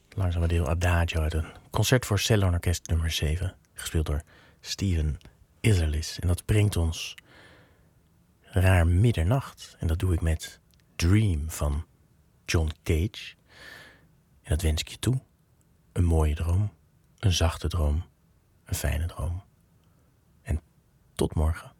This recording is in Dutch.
langzame deel Adagio uit een concert voor Ceylon-orkest nummer 7, gespeeld door Stephen Isserlis. En dat brengt ons raar middernacht. En dat doe ik met Dream van John Cage. En dat wens ik je toe. Een mooie droom, een zachte droom, een fijne droom. En tot morgen.